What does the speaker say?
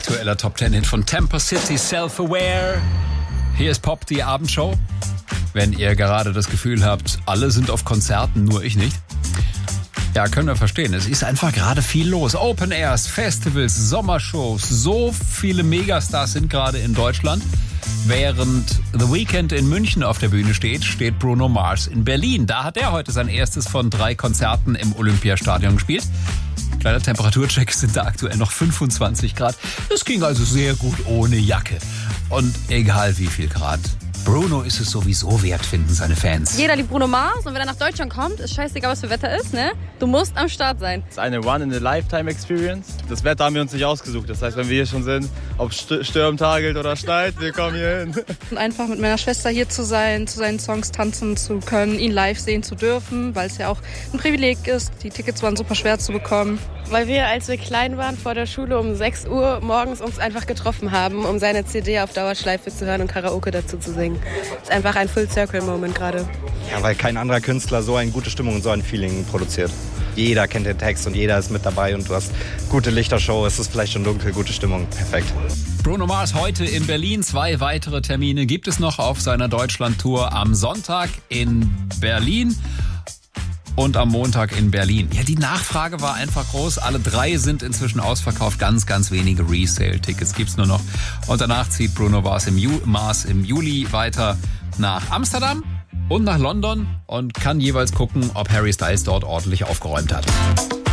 aktueller Top 10 Hit von Temper City, Self-Aware. Hier ist Pop, die Abendshow. Wenn ihr gerade das Gefühl habt, alle sind auf Konzerten, nur ich nicht. Ja, können wir verstehen. Es ist einfach gerade viel los. Open Airs, Festivals, Sommershows. So viele Megastars sind gerade in Deutschland. Während The Weeknd in München auf der Bühne steht, steht Bruno Mars in Berlin. Da hat er heute sein erstes von 3 Konzerten im Olympiastadion gespielt. Kleiner Temperaturcheck, sind da aktuell noch 25 Grad. Das ging also sehr gut ohne Jacke. Und egal wie viel Grad, Bruno ist es sowieso wert, finden seine Fans. Jeder liebt Bruno Mars und wenn er nach Deutschland kommt, ist scheißegal, was für Wetter ist, ne? Du musst am Start sein. Es ist eine One-in-a-Lifetime-Experience. Das Wetter haben wir uns nicht ausgesucht. Das heißt, wenn wir hier schon sind, ob es stürmt, hagelt oder schneit, wir kommen hier hin. Und einfach mit meiner Schwester hier zu sein, zu seinen Songs tanzen zu können, ihn live sehen zu dürfen, weil es ja auch ein Privileg ist. Die Tickets waren super schwer zu bekommen. Weil wir, als wir klein waren, vor der Schule um 6 Uhr morgens uns einfach getroffen haben, um seine CD auf Dauerschleife zu hören und Karaoke dazu zu singen. Das ist einfach ein Full-Circle-Moment gerade. Ja, weil kein anderer Künstler so eine gute Stimmung und so ein Feeling produziert. Jeder kennt den Text und jeder ist mit dabei und du hast gute Lichtershow, es ist vielleicht schon dunkel, gute Stimmung, perfekt. Bruno Mars heute in Berlin. 2 weitere Termine gibt es noch auf seiner Deutschland-Tour. Am Sonntag in Berlin und am Montag in Berlin. Ja, die Nachfrage war einfach groß. Alle 3 sind inzwischen ausverkauft. Ganz, ganz wenige Resale-Tickets gibt's nur noch. Und danach zieht Bruno Mars im Juli weiter nach Amsterdam und nach London und kann jeweils gucken, ob Harry Styles dort ordentlich aufgeräumt hat.